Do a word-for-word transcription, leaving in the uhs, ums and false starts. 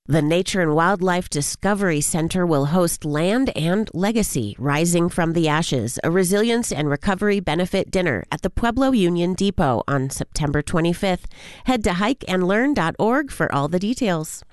The Nature and Wildlife Discovery Center will host Land and Legacy, Rising from the Ashes, a resilience and recovery benefit dinner at the Pueblo Union Depot on September twenty-fifth. Head to hike and learn dot org for all the details.